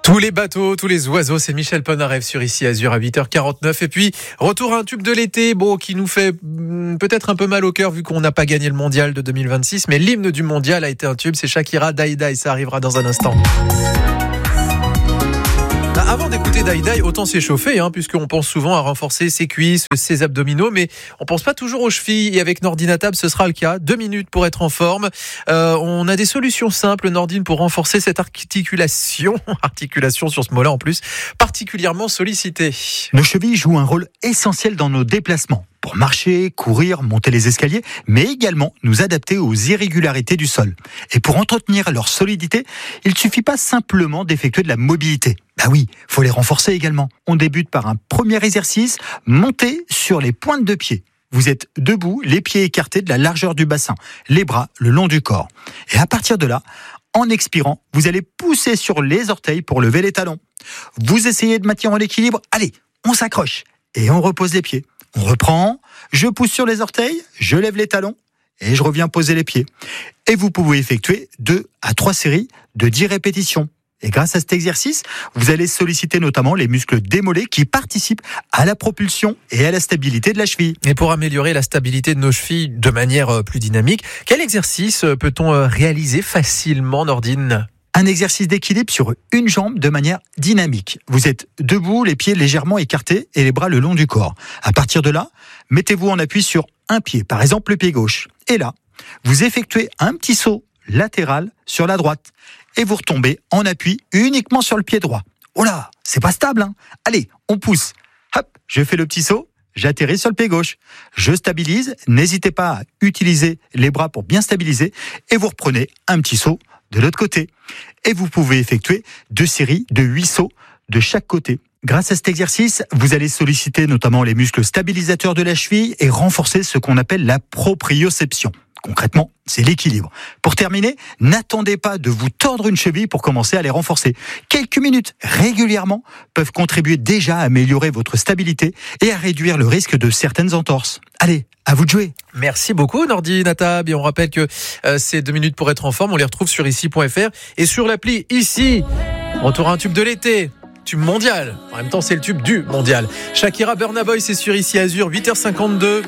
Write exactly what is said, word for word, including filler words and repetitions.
Tous les bateaux, tous les oiseaux, c'est Michel Polnareff sur Ici Azur à huit heures quarante-neuf. Et puis, retour à un tube de l'été, bon, qui nous fait hmm, peut-être un peu mal au cœur vu qu'on n'a pas gagné le mondial de deux mille vingt-six. Mais l'hymne du mondial a été un tube, c'est Shakira, Die Die, ça arrivera dans un instant. Avant d'écouter Die Die, autant s'échauffer, hein, puisqu'on pense souvent à renforcer ses cuisses, ses abdominaux, mais on pense pas toujours aux chevilles. Et avec Nordine à table, ce sera le cas. Deux minutes pour être en forme. Euh, on a des solutions simples, Nordine, pour renforcer cette articulation, articulation sur ce mot-là en plus, particulièrement sollicitée. Nos chevilles jouent un rôle essentiel dans nos déplacements. Pour marcher, courir, monter les escaliers, mais également nous adapter aux irrégularités du sol. Et pour entretenir leur solidité, il ne suffit pas simplement d'effectuer de la mobilité. Bah oui, faut les renforcer également. On débute par un premier exercice, monter sur les pointes de pied. Vous êtes debout, les pieds écartés de la largeur du bassin, les bras le long du corps. Et à partir de là, en expirant, vous allez pousser sur les orteils pour lever les talons. Vous essayez de maintenir l'équilibre, allez, on s'accroche et on repose les pieds. On reprend, je pousse sur les orteils, je lève les talons et je reviens poser les pieds. Et vous pouvez effectuer deux à trois séries de dix répétitions. Et grâce à cet exercice, vous allez solliciter notamment les muscles des mollets qui participent à la propulsion et à la stabilité de la cheville. Et pour améliorer la stabilité de nos chevilles de manière plus dynamique, quel exercice peut-on réaliser facilement, Nordine ? Un exercice d'équilibre sur une jambe de manière dynamique. Vous êtes debout, les pieds légèrement écartés et les bras le long du corps. À partir de là, mettez-vous en appui sur un pied, par exemple le pied gauche. Et là, vous effectuez un petit saut latéral sur la droite. Et vous retombez en appui uniquement sur le pied droit. Oh là, c'est pas stable, hein ? Allez, on pousse. Hop, je fais le petit saut, j'atterris sur le pied gauche. Je stabilise, n'hésitez pas à utiliser les bras pour bien stabiliser. Et vous reprenez un petit saut de l'autre côté. Et vous pouvez effectuer deux séries de huit sauts de chaque côté. Grâce à cet exercice, vous allez solliciter notamment les muscles stabilisateurs de la cheville et renforcer ce qu'on appelle la proprioception. Concrètement, c'est l'équilibre. Pour terminer, n'attendez pas de vous tordre une cheville pour commencer à les renforcer. Quelques minutes régulièrement peuvent contribuer déjà à améliorer votre stabilité et à réduire le risque de certaines entorses. Allez, à vous de jouer. Merci beaucoup Nordine Atab. Et on rappelle que euh, ces deux minutes pour être en forme, on les retrouve sur ici point f r et sur l'appli Ici. Retour à un tube de l'été. Tube mondial. En même temps, c'est le tube du mondial. Shakira, Burna Boy, c'est sur Ici Azur, huit heures cinquante-deux.